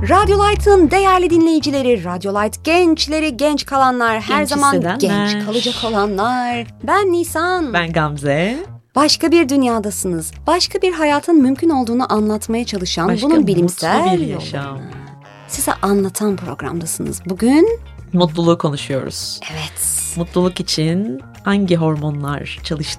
Radyo Light'ın değerli dinleyicileri, Radyo Light gençleri, genç kalanlar, her Genç zaman hissedenler. genç kalacak olanlar. Ben Nisan. Ben Gamze. Başka bir dünyadasınız. Başka bir hayatın mümkün olduğunu anlatmaya çalışan, Başka bunun bilimsel mutlu bir yaşam. yollarını size anlatan programdasınız. Bugün Mutluluğu konuşuyoruz. evet. Mutluluk için hangi hormonlar